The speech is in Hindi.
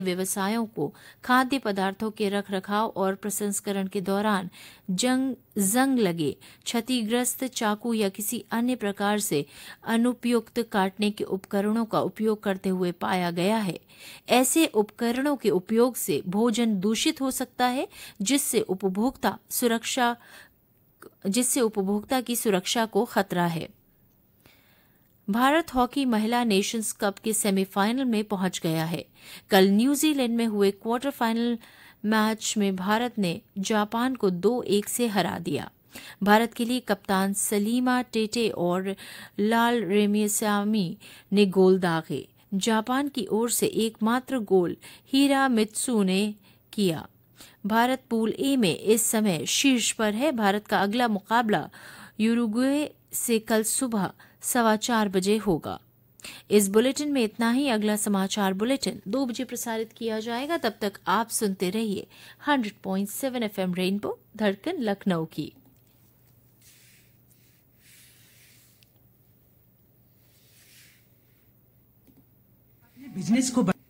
व्यवसायों को खाद्य पदार्थों के रखरखाव और प्रसंस्करण के दौरान जंग लगे, क्षतिग्रस्त चाकू या किसी अन्य प्रकार से अनुपयुक्त काटने के उपकरणों का उपयोग करते हुए पाया गया है। ऐसे उपकरणों के उपयोग से भोजन दूषित हो सकता है, जिससे उपभोक्ता की सुरक्षा को खतरा है। भारत हॉकी महिला नेशंस कप के सेमीफाइनल में पहुंच गया है। कल न्यूजीलैंड में हुए क्वार्टर फाइनल मैच में भारत ने जापान को 2-1 से हरा दिया। भारत के लिए कप्तान सलीमा टेटे और लाल रेमियासामी ने गोल दागे। जापान की ओर से एकमात्र गोल हीरा मित्सु ने किया। भारत पूल ए में इस समय शीर्ष पर है। भारत का अगला मुकाबला यूरुग्वे से कल सुबह 4:15 बजे होगा। इस बुलेटिन में इतना ही। अगला समाचार बुलेटिन 2 बजे प्रसारित किया जाएगा। तब तक आप सुनते रहिए 100.7 FM रेनबो धड़कन लखनऊ की। बिजनेस को